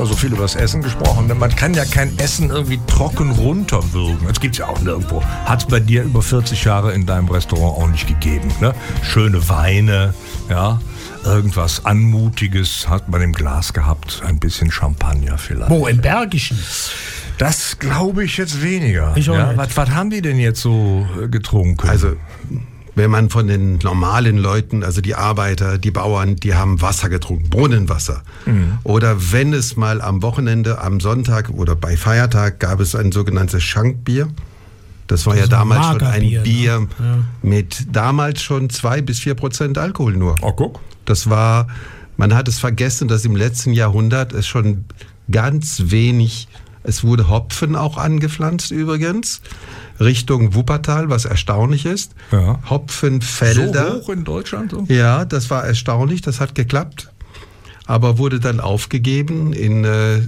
ja so viel über das Essen gesprochen. Man kann ja kein Essen irgendwie trocken runterwürgen. Das gibt's ja auch nirgendwo. Hat's bei dir über 40 Jahre in deinem Restaurant auch nicht gegeben. Ne? Schöne Weine, ja. Irgendwas Anmutiges hat man im Glas gehabt. Ein bisschen Champagner vielleicht. Wo, im Bergischen? Das glaube ich jetzt weniger. Ich auch ja, nicht. was haben die denn jetzt so getrunken? Also, wenn man von den normalen Leuten, also die Arbeiter, die Bauern, die haben Wasser getrunken, Brunnenwasser. Oder wenn es mal am Wochenende, am Sonntag oder bei Feiertag gab es ein sogenanntes Schankbier. Das war ja damals schon ein Bier, ne? mit damals schon 2-4% Alkohol nur. Oh, guck. Das war, man hat es vergessen, dass im letzten Jahrhundert es schon ganz wenig, es wurde Hopfen auch angepflanzt übrigens, Richtung Wuppertal, was erstaunlich ist. Ja. Hopfenfelder. So hoch in Deutschland? So? Ja, das war erstaunlich, das hat geklappt. Aber wurde dann aufgegeben in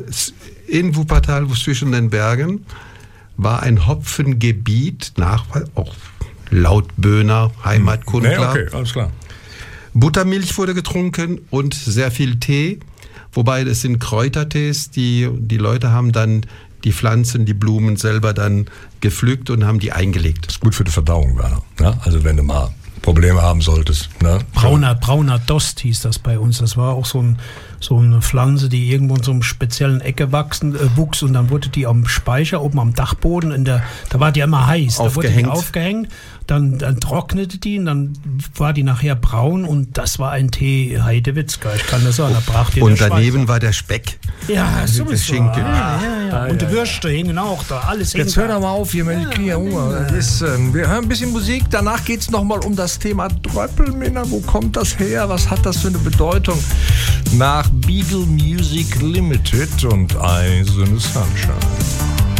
Wuppertal, zwischen den Bergen, war ein Hopfengebiet, auch laut Böhner, Heimatkundler. Nee, okay, alles klar. Buttermilch wurde getrunken und sehr viel Tee, wobei das sind Kräutertees, die Leute haben dann die Pflanzen, die Blumen selber dann gepflückt und haben die eingelegt. Das ist gut für die Verdauung, Werner. Ja, also wenn du mal Probleme haben solltest. Ne? Brauner Dost hieß das bei uns. Das war auch so eine Pflanze, die irgendwo in so einem speziellen Ecke wuchs und dann wurde die am Speicher oben am Dachboden, da war die immer heiß. Da wurde die aufgehängt, dann trocknete die und dann war die nachher braun und das war ein Tee Heidewitzka, ich kann das sagen. Da brach die und daneben war der Speck. Ja, so der Schinken. Ja. Und die Würste hingen auch da, alles hing. Jetzt hör doch mal auf hier, ich kriege ja Hunger. Wir hören ein bisschen Musik, danach geht es nochmal um das Thema Tröppelmänner. Wo kommt das her? Was hat das für eine Bedeutung? Nach Beagle Music Limited und Eyes in the Sunshine.